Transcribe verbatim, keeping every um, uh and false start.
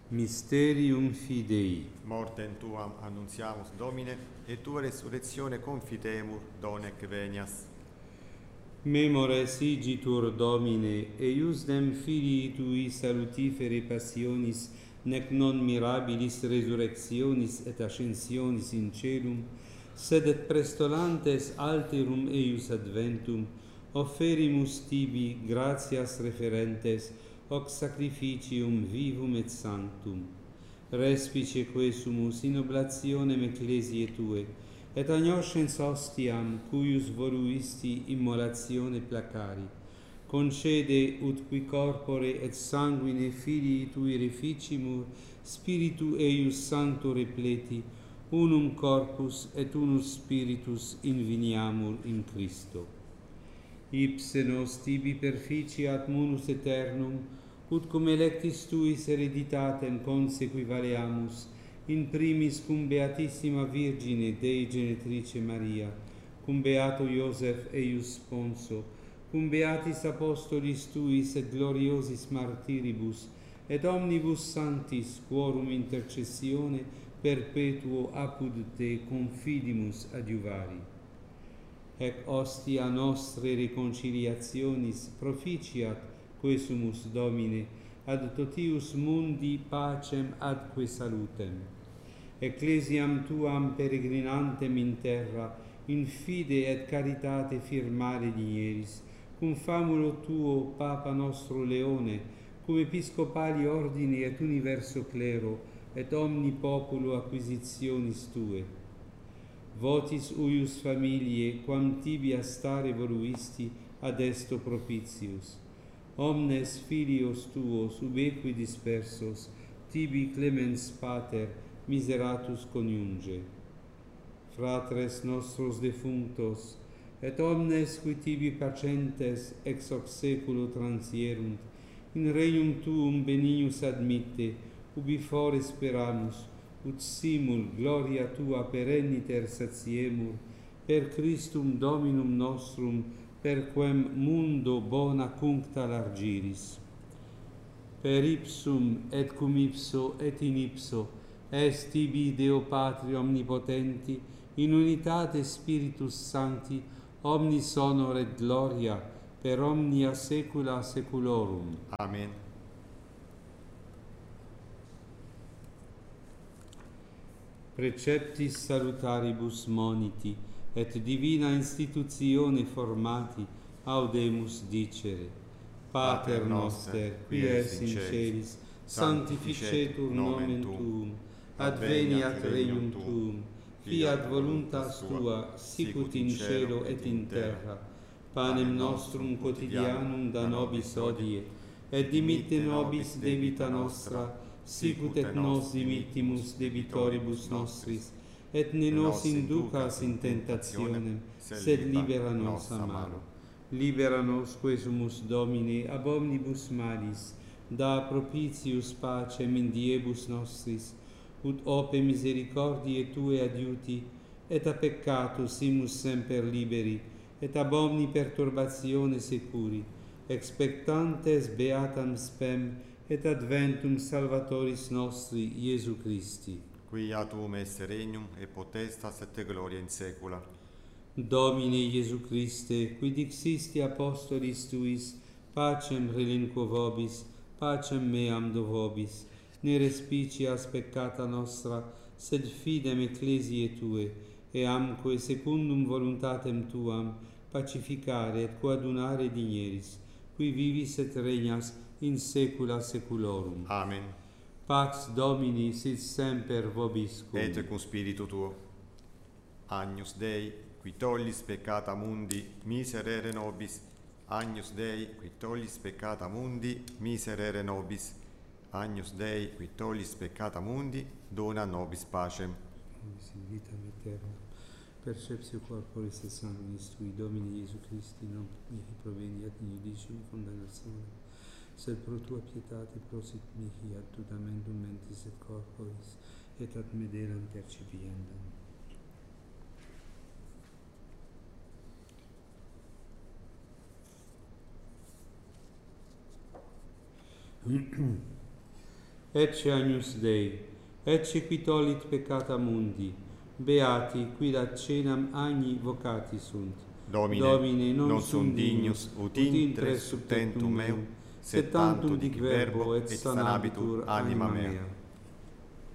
Mysterium Fidei. Mortem tuam annunziamus, Domine, et tua resurrectione confitemur, donec venias. Memores igitur, Domine, eiusdem filii tui salutifere passionis, nec non mirabilis resurrectionis et ascensionis in celum, sed et prestolantes alterum eius adventum, offerimus tibi gratias referentes, hoc sacrificium vivum et sanctum. Respice quesumus in oblationem ecclesiae Tue, et agnoscens ostiam, cuius voluisti immolatione placari, concede ut qui corpore et sanguine filii Tui reficimur, spiritu eius sancto repleti, unum corpus et unus spiritus inviniamur in Christo. Ipse nos tibi perficiat munus aeternum, ut cum electis tuis hereditatem consequivaleamus, in primis cum Beatissima Virgine Dei Genetrice Maria, cum Beato Iosef eius sponso, cum Beatis Apostolis tuis et gloriosis martiribus, et omnibus sanctis quorum intercessione perpetuo apud Te confidimus adiuvari. Ec ostia nostre reconciliationis proficiat quesumus, Domine, ad totius mundi pacem adque salutem. Ecclesiam Tuam peregrinantem in terra, in fide et caritate firmare digneris, cum famulo Tuo Papa nostro Leone, cum episcopali ordini et universo clero, et omni populo acquisitionis Tue. Votis uius familiae, quam tibia stare voluisti, ad esto propitius. Omnes filios Tuos, ubequi dispersos, tibi clemens Pater, miseratus coniunge. Fratres nostros defunctos, et omnes qui tibi pacentes ex hoc saeculo transierunt, in regnum Tuum benignus admitte, ubi fore speramus, ut simul gloria Tua perenniter satiemur, per Christum Dominum nostrum, per quem mundo bona cuncta largiris. Per ipsum et cum ipso et in ipso est tibi Deo Patri omnipotenti, in unitate Spiritus Sancti, omnis honor et gloria per omnia saecula saeculorum. Amen. Preceptis salutaribus moniti, et divina institutione formati, audemus dicere. Pater noster, qui es in celis, sanctificetur nomen Tuum, adveniat regnum Tuum, fiat voluntas Tua, sicut in cielo et in terra. Panem nostrum quotidianum da nobis hodie, et dimitte nobis debita nostra, sicut et nos dimittimus debitoribus nostris, et ne nos inducas in tentationem, sed libera nos a malo. Libera nos quesumus, Domine, ab omnibus malis, da propitius pacem in diebus nostris, ut ope misericordiae Tue adiuti, et a peccatus imus semper liberi, et ab omni perturbatione securi, expectantes beatam spem, et adventum Salvatoris nostri, Iesu Christi. Quia Tuum est regnum, et potestas et gloria in saecula. Domine Iesu Christe, qui dixisti apostolis Tuis, pacem relinquo vobis, pacem meam do vobis, ne respicias peccata nostra, sed fidem ecclesiae Tue, eamque secundum voluntatem Tuam, pacificare et coadunare digneris, qui vivis et regnas in saecula saeculorum. Amen. Pax Domini sit semper vobiscum. Et cum spiritu Tuo. Agnus Dei, qui tollis peccata mundi, miserere nobis. Agnus Dei, qui tollis peccata mundi, miserere nobis. Agnus Dei, qui tollis peccata mundi, dona nobis pacem. In vitam aeternam, perceptio corporis et sanguinis Tui, Domini Iesu Christi, non mihi proveniat in judicium condamnationem, sed pro Tua pietate prosit mihi ad tudamendum mentis et corporis, et ad medelam percipiendam. Ecce Agnus Dei, ecce qui tollit peccata mundi, beati qui da cenam agni vocati sunt. Domine, Domine non, non sum sum dignus, ut intre sub tentum meum, sed tantum dic verbo et sanabitur anima mea.